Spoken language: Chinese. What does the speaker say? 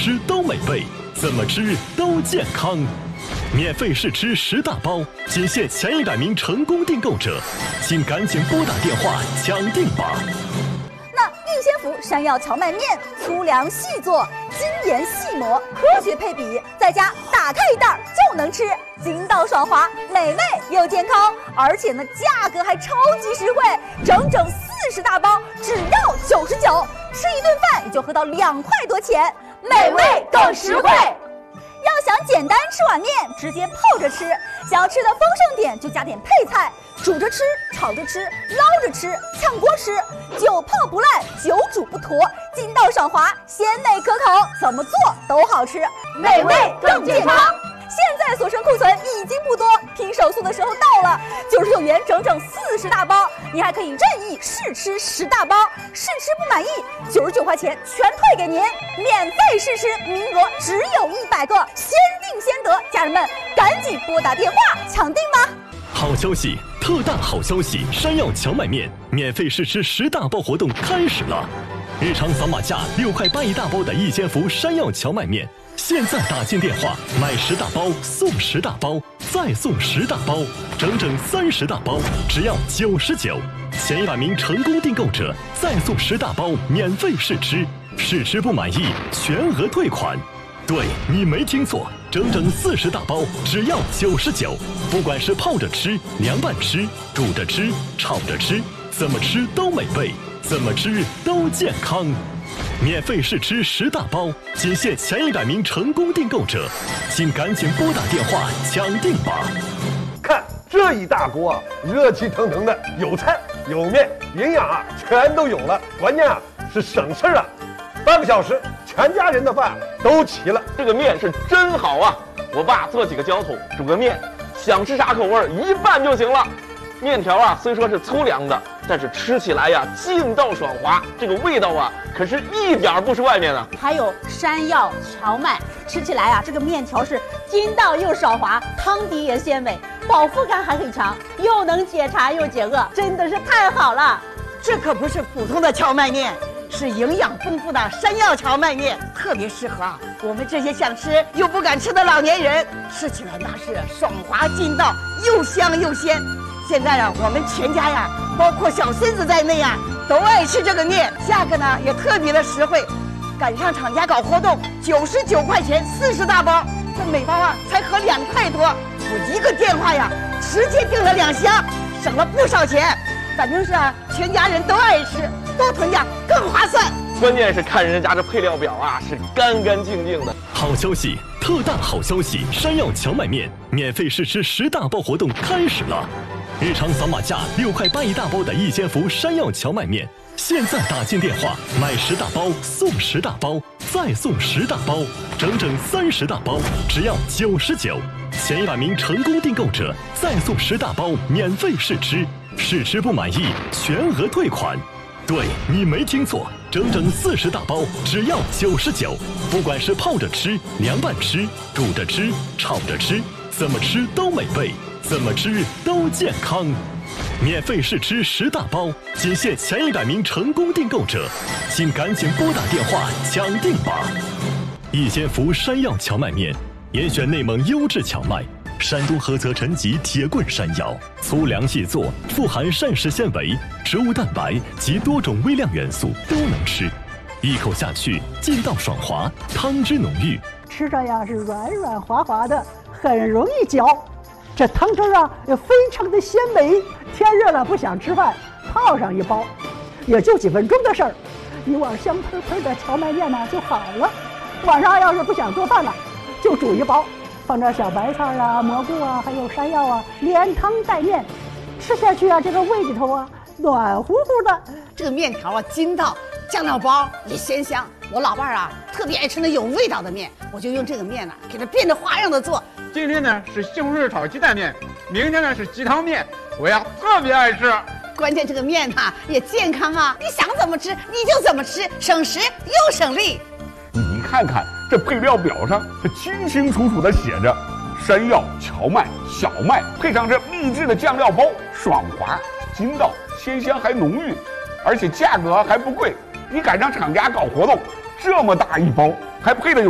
吃都美味，怎么吃都健康。免费试吃10大包，仅限前100名成功订购者，请赶紧拨打电话抢订吧。 那玉仙福山药荞麦面，粗粮细做，精研细磨，科学配比，在家打开一袋就能吃，筋道爽滑，美味又健康，而且呢价格还超级实惠，整整40大包只要99，吃一顿饭也就合到2块多钱，美味更实惠。要想简单吃碗面，直接泡着吃；想要吃的丰盛点，就加点配菜，煮着吃、炒着吃、捞着吃、炝锅吃，久泡不烂，久煮不坨，筋道爽滑，鲜美可口，怎么做都好吃，美味更健康。现在所剩库存已经不多，拼手速的时候到了，99元整整40大包，你还可以任意试吃10大包，试吃不满意，99块钱全退给您，免费试吃，名额只有100个，先定先得，家人们赶紧拨打电话抢订吧。 好消息，特大好消息！山药荞麦面免费试吃10大包活动开始了，日常扫码价6块8一大包的一千福山药荞麦面。现在打进电话，买10大包送10大包，再送10大包，整整30大包，只要99。前100名成功订购者再送10大包免费试吃，试吃不满意全额退款。对，你没听错，整整40大包只要99，不管是泡着吃、凉拌吃、煮着吃、炒着吃，怎么吃都美味，怎么吃都健康。免费试吃10大包，仅限前100名成功订购者，请赶紧拨打电话抢订吧。 看这一大锅，热气腾腾的，有菜有面，营养啊全都有了，关键啊是省事啊，半个小时全家人的饭都齐了。 这个面是真好啊！我爸做几个浇头，煮个面，想吃啥口味一拌就行了。面条啊虽说是粗粮的，但是吃起来呀劲道爽滑，这个味道啊可是一点不输外面的。 还有山药荞麦，吃起来啊这个面条是筋道又爽滑，汤底也鲜美，饱腹感还很强，又能解馋又解饿，真的是太好了。 这可不是普通的荞麦面，是营养丰富的山药荞麦面，特别适合我们这些想吃又不敢吃的老年人，吃起来那是爽滑筋道，又香又鲜。现在啊，我们全家呀，包括小孙子在内啊，都爱吃这个面，价格呢也特别的实惠。赶上厂家搞活动，99块钱40大包，这每包啊才合2块多。我一个电话呀，直接订了2箱，省了不少钱。反正是啊，全家人都爱吃，多囤点更划算。 关键是看人家这配料表啊，是干干净净的。 好消息，特大好消息！山药荞麦面免费试吃10大包活动开始了。日常扫码价6块8一大包的一千福山药荞麦面，现在打进电话买10大包送10大包，再送10大包，整整30大包只要99。前100名成功订购者再送10大包免费试吃，试吃不满意全额退款。对，你没听错，整整40大包只要99，不管是泡着吃、凉拌吃、煮着吃、炒着吃，怎么吃都美味，怎么吃都健康。免费试吃10大包，仅限前100名成功订购者，请赶紧拨打电话抢订吧。一千福山药荞麦面，严选内蒙优质荞麦，山东菏泽陈集铁棍山药，粗粮细做，富含膳食纤维、植物蛋白及多种微量元素，都能吃。一口下去，劲道爽滑，汤汁浓郁， 吃着呀是软软滑滑的，很容易嚼。这汤汁啊也非常的鲜美。天热了不想吃饭，泡上一包，也就几分钟的事儿，一碗香喷喷的荞麦面呢就好了。晚上要是不想做饭了，就煮一包，放点小白菜啊、蘑菇啊，还有山药啊，连汤带面，吃下去啊，这个胃里头啊暖乎乎的。 这个面条啊筋道，酱料包也鲜香。我老伴儿啊特别爱吃那有味道的面，我就用这个面呢给它变着花样的做。 今天呢是西红柿炒鸡蛋面，明天呢是鸡汤面，我呀特别爱吃。 关键这个面呢也健康啊，你想怎么吃你就怎么吃，省时又省力。 你看看这配料表上，它清清楚楚的写着山药、荞麦、小麦，配上这秘制的酱料包，爽滑、筋道、鲜香还浓郁，而且价格还不贵。你赶上厂家搞活动，这么大一包，还配的有